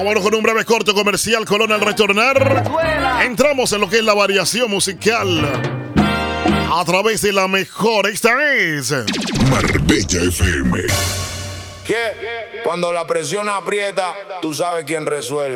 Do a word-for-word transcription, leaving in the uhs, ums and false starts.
Vámonos con un breve corte comercial, Colón. Al retornar, entramos en lo que es la variación musical a través de la mejor. Esta es Marbella F M. ¿Qué? Cuando la presión aprieta, tú sabes quién resuelve.